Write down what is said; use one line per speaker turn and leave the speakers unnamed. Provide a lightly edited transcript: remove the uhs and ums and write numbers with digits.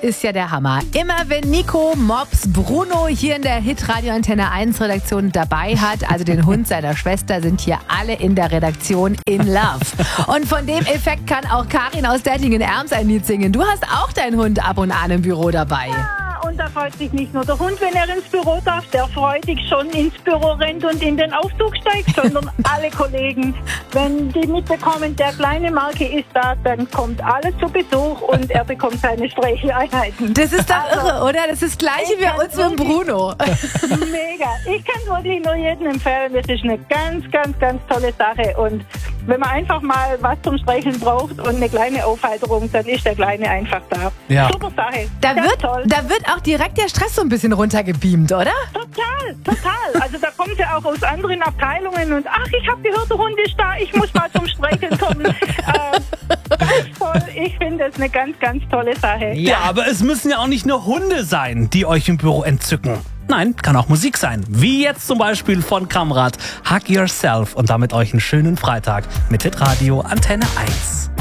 ist ja der Hammer. Immer wenn Nico Mops Bruno hier in der Hitradio Antenne 1 Redaktion dabei hat, also den Hund seiner Schwester, sind hier alle in der Redaktion in love. Und von dem Effekt kann auch Karin aus Dettingen-Erms ein Lied singen. Du hast auch deinen Hund ab und an im Büro dabei.
Und da freut sich nicht nur der Hund, wenn er ins Büro darf, der freudig schon ins Büro rennt und in den Aufzug steigt, sondern alle Kollegen. Wenn die mitbekommen, der kleine Marke ist da, dann kommt alles zu Besuch und er bekommt seine Streicheinheiten.
Das ist doch irre, oder? Das ist das Gleiche wie bei uns mit dem Bruno.
Mega. Ich kann es wirklich nur jedem empfehlen. Das ist eine ganz, ganz, ganz tolle Sache. Und wenn man einfach mal was zum Streicheln braucht und eine kleine Aufheiterung, dann ist der Kleine einfach da.
Ja.
Super Sache.
Da wird auch direkt der Stress so ein bisschen runtergebeamt, oder?
Total. Also da kommt ja auch aus anderen Abteilungen und ach, ich habe gehört, der Hund ist da, ich muss mal zum Streicheln kommen. Ganz toll. Ich finde das eine ganz, ganz tolle Sache.
Ja, aber es müssen ja auch nicht nur Hunde sein, die euch im Büro entzücken. Nein, kann auch Musik sein. Wie jetzt zum Beispiel von Kamrat, Hug Yourself. Und damit euch einen schönen Freitag mit Hitradio Antenne 1.